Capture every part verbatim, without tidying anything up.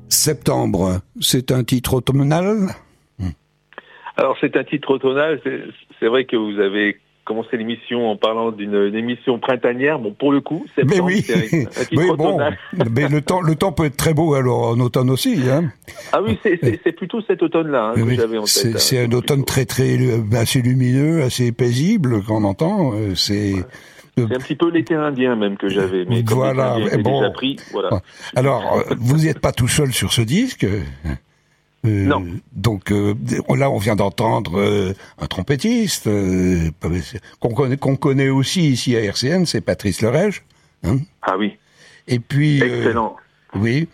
Septembre, c'est un titre automnal ? Alors c'est un titre automnal, c'est, c'est vrai que vous avez commencé l'émission en parlant d'une une émission printanière. Bon, pour le coup, septembre, mais oui. c'est un, un titre mais automnal. Bon, mais le temps, le temps peut être très beau alors en automne aussi. Hein. Ah oui, c'est, c'est, c'est plutôt cet automne-là hein, que oui, j'avais en tête. C'est, hein, c'est un automne plutôt. très très assez lumineux, assez paisible qu'on entend. C'est Ouais. C'est un petit peu l'été indien même que j'avais, mais comme voilà. l'été indien était bon. déjà pris, voilà. Alors, vous n'êtes pas tout seul sur ce disque. Euh, non. Donc euh, là, on vient d'entendre euh, un trompettiste euh, qu'on connaît, qu'on connaît aussi ici à R C N, c'est Patrice Lerège. Hein. Ah oui. Et puis. Excellent. Euh, oui.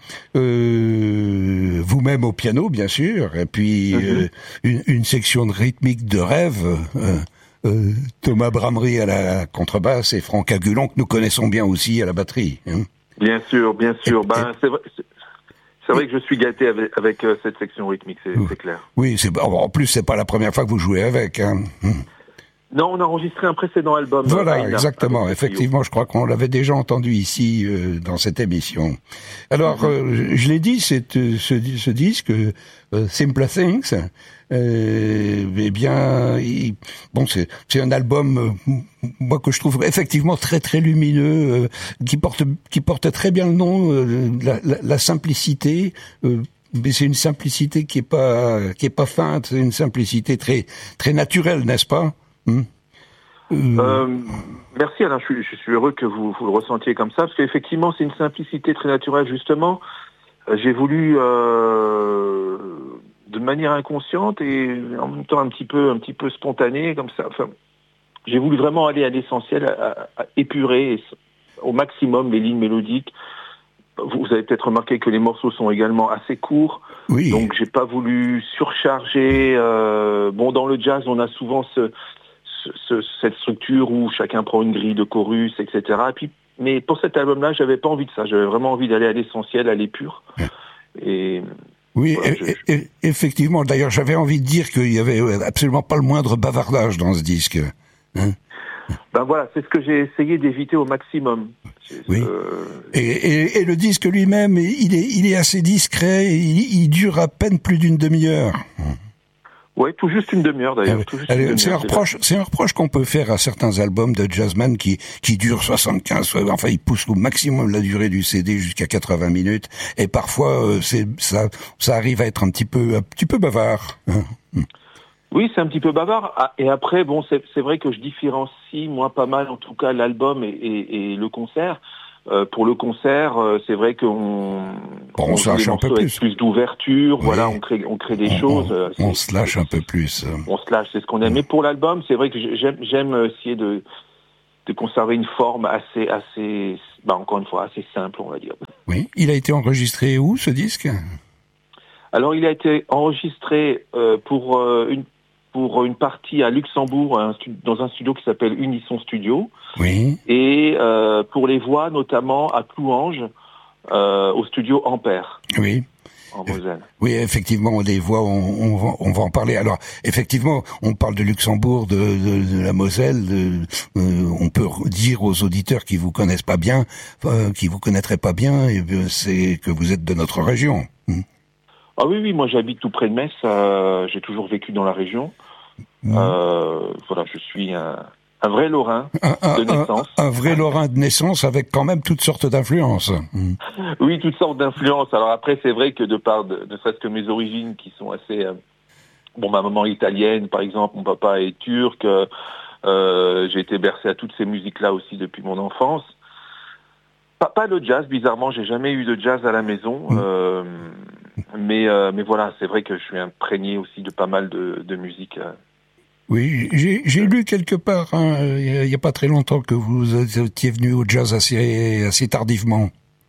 Euh, vous-même au piano, bien sûr. Et puis mm-hmm. euh, une, une section de rythmique de rêve. Euh, euh, Thomas Bramery à la contrebasse et Franck Agulon que nous connaissons bien aussi à la batterie. Hein. Bien sûr, bien sûr. Et, ben, et, c'est vrai. C'est... C'est vrai que je suis gâté avec, avec euh, cette section rythmique, c'est, oui. c'est clair. Oui, c'est en plus c'est pas la première fois que vous jouez avec. Hein. Non, on a enregistré un précédent album. Voilà, Aïna, exactement. Effectivement, je crois qu'on l'avait déjà entendu ici euh, dans cette émission. Alors, mm-hmm. euh, je l'ai dit, c'est ce, ce disque euh, Simple Things. Euh, eh bien, il, bon, c'est, c'est un album, euh, moi que je trouve effectivement très très lumineux, euh, qui porte qui porte très bien le nom, euh, la, la, la simplicité. Euh, mais c'est une simplicité qui est pas qui est pas feinte, c'est une simplicité très très naturelle, n'est-ce pas? Hmm. Euh... Euh, merci Alain, je suis, je suis heureux que vous, vous le ressentiez comme ça, parce qu'effectivement c'est une simplicité très naturelle justement. Euh, j'ai voulu euh, de manière inconsciente et en même temps un petit peu un petit peu spontanée comme ça. Enfin, j'ai voulu vraiment aller à l'essentiel, à, à épurer au maximum les lignes mélodiques. Vous avez peut-être remarqué que les morceaux sont également assez courts, oui. Donc j'ai pas voulu surcharger. Euh, bon, dans le jazz, on a souvent ce, ce, ce, cette structure où chacun prend une grille de chorus, et cetera. Et puis, mais pour cet album-là, j'avais pas envie de ça. J'avais vraiment envie d'aller à l'essentiel, à l'épure. Et oui, voilà, et, je, et, effectivement. D'ailleurs, j'avais envie de dire qu'il y avait absolument pas le moindre bavardage dans ce disque. Hein? Ben voilà, c'est ce que j'ai essayé d'éviter au maximum. Oui. Euh... Et, et, et le disque lui-même, il est, il est assez discret. Il, il dure à peine plus d'une demi-heure. Oui, tout juste une demi-heure d'ailleurs. Euh, tout juste allez, une c'est, un reproche, c'est un reproche qu'on peut faire à certains albums de jazzmen qui, qui durent soixante-quinze, enfin ils poussent au maximum la durée du C D jusqu'à quatre-vingts minutes, et parfois euh, c'est, ça, ça arrive à être un petit peu, un petit peu bavard. Oui, c'est un petit peu bavard. Et après, bon, c'est, c'est vrai que je différencie moi pas mal, en tout cas, l'album et, et, et le concert. Euh, pour le concert, euh, c'est vrai qu'on bon, on, on se lâche un peu plus. plus d'ouverture, oui. Voilà, on crée, on crée des on, choses. On, on se lâche un peu plus. On se lâche, c'est ce qu'on aime. Mais pour l'album, c'est vrai que j'aime, j'aime essayer de, de conserver une forme assez, assez, bah encore une fois, assez simple, on va dire. Oui. Il a été enregistré où, ce disque ? Alors, il a été enregistré euh, pour euh, une pour une partie à Luxembourg, un stu- dans un studio qui s'appelle Unisson Studio. Oui. Et euh, pour les voix, notamment à Plouange, euh, au studio Ampère. Oui. En Moselle. Oui, effectivement, les voix, on, on, va, on va en parler. Alors, effectivement, on parle de Luxembourg, de, de, de la Moselle. De, euh, on peut dire aux auditeurs qui vous connaissent pas bien, euh, qui vous connaîtraient pas bien, et bien, c'est que vous êtes de notre région. Mmh. Ah oui, oui, moi j'habite tout près de Metz. Euh, j'ai toujours vécu dans la région. Mmh. Euh, voilà, je suis un, un vrai Lorrain un, un, de naissance. Un, un vrai Lorrain de naissance avec quand même toutes sortes d'influences. Mmh. Oui, toutes sortes d'influences. Alors après, c'est vrai que de par, de, ne serait-ce que mes origines qui sont assez... Euh, bon, ma maman est italienne, par exemple, mon papa est turc. Euh, j'ai été bercé à toutes ces musiques-là aussi depuis mon enfance. Pas, pas le jazz, bizarrement, j'ai jamais eu de jazz à la maison. Mmh. Euh, mais, euh, mais voilà, c'est vrai que je suis imprégné aussi de pas mal de, de musique. Euh, Oui, j'ai, j'ai lu quelque part, hein, il n'y a pas très longtemps, que vous étiez venu au jazz assez, assez tardivement.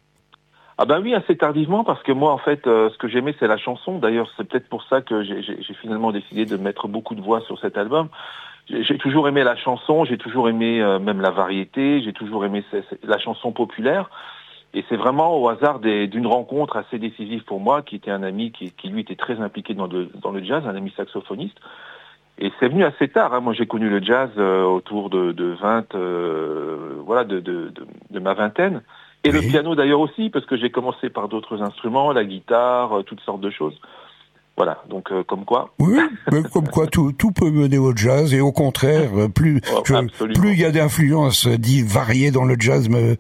Ah ben oui, assez tardivement, parce que moi, en fait, euh, ce que j'aimais, c'est la chanson. D'ailleurs, c'est peut-être pour ça que j'ai, j'ai, j'ai finalement décidé de mettre beaucoup de voix sur cet album. J'ai, j'ai toujours aimé la chanson, j'ai toujours aimé euh, même la variété, j'ai toujours aimé c- c- la chanson populaire. Et c'est vraiment au hasard des, d'une rencontre assez décisive pour moi, qui était un ami qui, qui lui, était très impliqué dans le, dans le jazz, un ami saxophoniste. Et c'est venu assez tard. Hein. Moi, j'ai connu le jazz euh, autour de, de vingt, euh, voilà, de, de, de, de ma vingtaine. Et oui. le piano d'ailleurs aussi, parce que j'ai commencé par d'autres instruments, la guitare, euh, toutes sortes de choses. Voilà, donc euh, comme quoi. Oui, mais comme quoi tout, tout peut mener au jazz, et au contraire, plus Oh, je, plus il y a d'influences dites variées dans le jazz, mais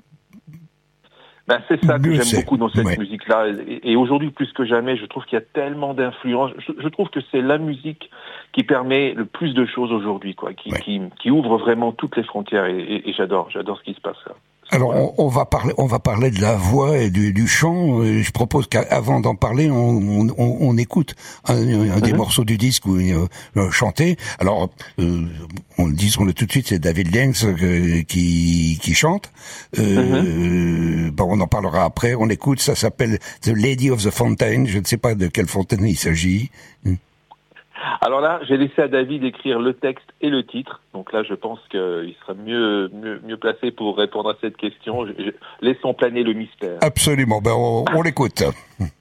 Ben, c'est ça que mieux j'aime c'est. beaucoup dans cette Ouais. musique-là. Et, et aujourd'hui, plus que jamais, je trouve qu'il y a tellement d'influences. Je, je trouve que c'est la musique qui permet le plus de choses aujourd'hui, quoi, qui, Ouais. qui, qui ouvre vraiment toutes les frontières. Et, et, et j'adore, j'adore ce qui se passe là. Alors Voilà. on, on va parler, on va parler de la voix et du, du chant. Euh, Je propose qu'avant d'en parler, on, on, on écoute un, un des Mhm. morceaux du disque où il euh, chanté. Alors, euh, on disons-le tout de suite, c'est David Lenz euh, qui, qui chante. Euh, Mhm. bon, on en parlera après. On écoute. Ça s'appelle The Lady of the Fountain. Je ne sais pas de quelle fontaine il s'agit. Alors là, j'ai laissé à David écrire le texte et le titre. Donc là, je pense qu'il sera mieux, mieux, mieux placé pour répondre à cette question. Je, je, laissons planer le mystère. Absolument. Ben, on, on l'écoute.